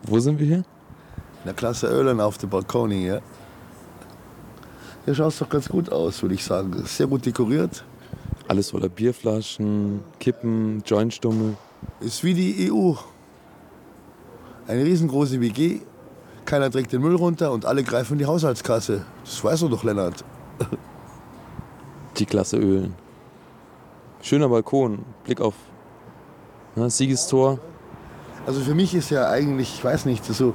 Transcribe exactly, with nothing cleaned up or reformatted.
Wo sind wir hier? In der Klasse Ölen auf dem Balkon hier. Hier schaut es doch ganz gut aus, würde ich sagen. Sehr gut dekoriert. Alles voller Bierflaschen, Kippen, Jointstummel. Ist wie die E U. Eine riesengroße W G. Keiner trägt den Müll runter und alle greifen in die Haushaltskasse. Das weißt du doch, Lennart. Die Klasse Ölen. Schöner Balkon, Blick auf na, Siegestor. Also für mich ist ja eigentlich, ich weiß nicht, so